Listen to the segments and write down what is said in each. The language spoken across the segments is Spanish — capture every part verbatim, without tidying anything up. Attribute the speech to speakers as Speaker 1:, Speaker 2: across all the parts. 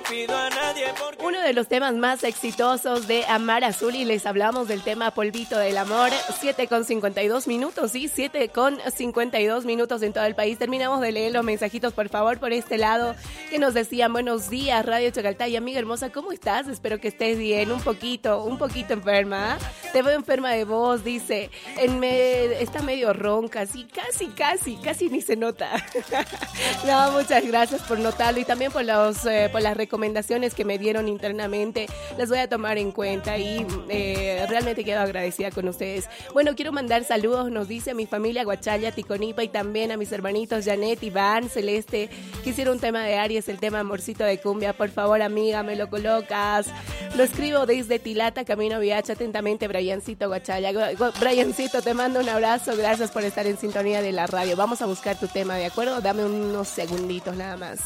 Speaker 1: pido a nadie porque...
Speaker 2: Uno de los temas más exitosos de Amar Azul, y les hablamos del tema Polvito del Amor. Siete con cincuenta y dos minutos, sí, siete con cincuenta y dos minutos en todo el país. Terminamos de leer los mensajitos, por favor, por este lado, que nos decían: buenos días, Radio Chacaltay. Amiga hermosa, ¿cómo estás? Espero que estés bien, un poquito, un poquito enferma. ¿eh? Te veo enferma de voz, dice. En me... Está medio ronca, sí, casi, casi, casi ni se nota. No, muchas gracias por notarlo y también por, los, eh, por las recomendaciones que me dieron internamente. Las voy a tomar en cuenta y eh, realmente quedo agradecida con ustedes. Bueno, quiero mandar saludos, nos dice a mi familia Guachalla, Ticonipa, y también a mis hermanitos Janet, Iván, Celeste. Quisiera un tema de Aries, el tema Amorcito de Cumbia. Por favor, amiga, me lo colocas. Lo escribo desde Tilata, Camino Viacha. Atentamente, Briancito Guachalla. Briancito, te mando un abrazo. Gracias por estar en sintonía de la radio. Vamos a buscar tu tema, ¿de acuerdo? Dame unos segunditos nada más.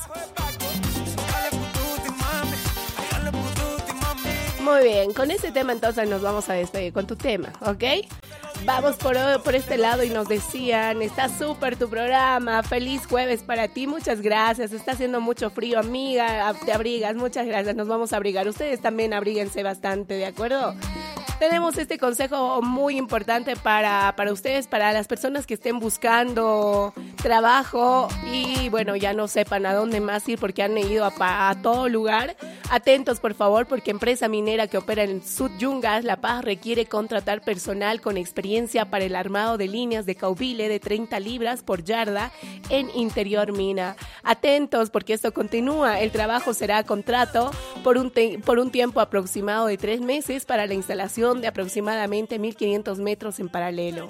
Speaker 2: Muy bien, con este tema entonces nos vamos a despedir con tu tema, ¿ok? Vamos por, por este lado y nos decían: está súper tu programa, feliz jueves para ti, muchas gracias, está haciendo mucho frío, amiga, te abrigas, muchas gracias, nos vamos a abrigar, ustedes también abríguense bastante, ¿de acuerdo? Tenemos este consejo muy importante para, para ustedes, para las personas que estén buscando trabajo y, bueno, ya no sepan a dónde más ir porque han ido a, a todo lugar. Atentos, por favor, porque empresa minera que opera en Sud-Yungas, La Paz, requiere contratar personal con experiencia para el armado de líneas de caubile de treinta libras por yarda en interior mina. Atentos, porque esto continúa. El trabajo será a contrato por un, te- por un tiempo aproximado de tres meses para la instalación de aproximadamente mil quinientos metros en paralelo.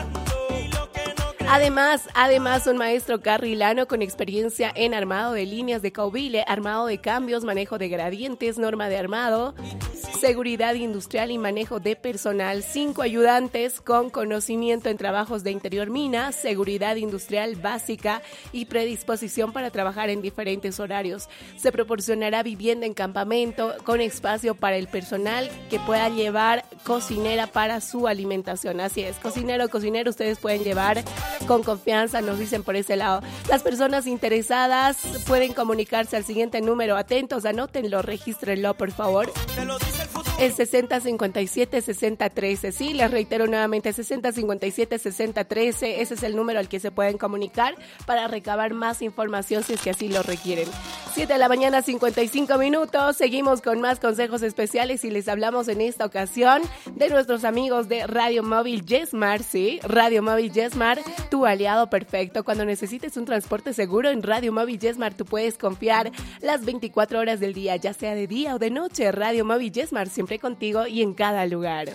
Speaker 2: Además, además un maestro carrilano con experiencia en armado de líneas de caubile, armado de cambios, manejo de gradientes, norma de armado, seguridad industrial y manejo de personal. Cinco ayudantes con conocimiento en trabajos de interior mina, seguridad industrial básica y predisposición para trabajar en diferentes horarios. Se proporcionará vivienda en campamento con espacio para el personal que pueda llevar cocinera para su alimentación. Así es, cocinero o cocinero ustedes pueden llevar con confianza, nos dicen por ese lado. Las personas interesadas pueden comunicarse al siguiente número. Atentos, anótenlo, regístrenlo, por favor. El sesenta cincuenta y siete sesenta trece. Sí, les reitero nuevamente, sesenta cincuenta y siete sesenta trece. Ese es el número al que se pueden comunicar para recabar más información si es que así lo requieren. siete de la mañana, cincuenta y cinco minutos. Seguimos con más consejos especiales y les hablamos en esta ocasión de nuestros amigos de Radio Móvil Yesmar. Sí, Radio Móvil Yesmar, tu aliado perfecto. Cuando necesites un transporte seguro, en Radio Móvil Yesmar tú puedes confiar las veinticuatro horas del día, ya sea de día o de noche. Radio Móvil Yesmar, siempre contigo y en cada lugar.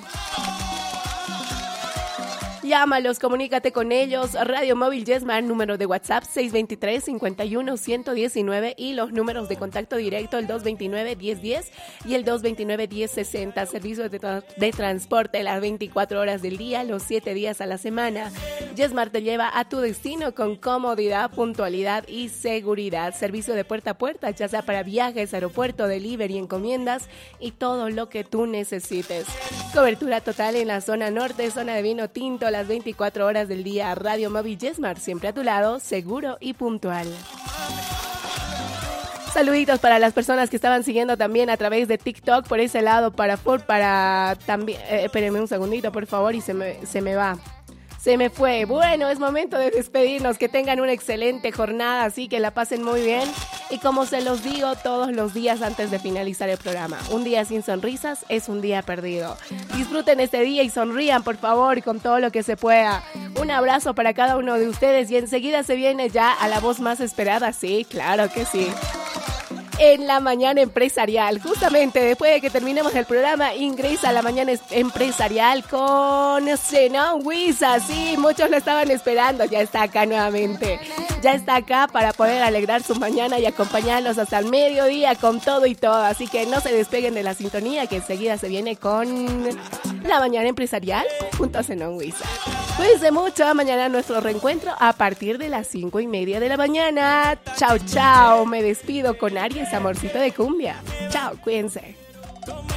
Speaker 2: Llámalos, comunícate con ellos. Radio Móvil Yesmar, número de WhatsApp seis dos tres, cinco uno, uno uno nueve y los números de contacto directo el dos dos nueve, diez diez y el dos dos nueve, diez sesenta. Servicios de, tra- de transporte las veinticuatro horas del día, los siete días a la semana. Yesmar te lleva a tu destino con comodidad, puntualidad y seguridad. Servicio de puerta a puerta, ya sea para viajes, aeropuerto, delivery, encomiendas y todo lo que tú necesites. Cobertura total en la zona norte, zona de vino tinto, las veinticuatro horas del día. Radio Móvil Yesmar, siempre a tu lado, seguro y puntual. Saluditos para las personas que estaban siguiendo también a través de TikTok por ese lado, para Ford, para también, eh, espérenme un segundito por favor y se me, se me va. Se me fue. Bueno, es momento de despedirnos. Que tengan una excelente jornada, así que la pasen muy bien. Y como se los digo todos los días antes de finalizar el programa, un día sin sonrisas es un día perdido. Disfruten este día y sonrían, por favor, con todo lo que se pueda. Un abrazo para cada uno de ustedes y enseguida se viene ya a la voz más esperada. Sí, claro que sí. En la mañana empresarial, justamente después de que terminemos el programa, ingresa a la mañana empresarial con Zenón Huiza. Sí, muchos lo estaban esperando, ya está acá nuevamente. Ya está acá para poder alegrar su mañana y acompañarlos hasta el mediodía con todo y todo. Así que no se despeguen de la sintonía, que enseguida se viene con la mañana empresarial junto a Zenón Huiza. Cuídense mucho, mañana nuestro reencuentro a partir de las cinco y media de la mañana. Chao, chao, me despido con Aries, amorcito de cumbia. Chao, cuídense.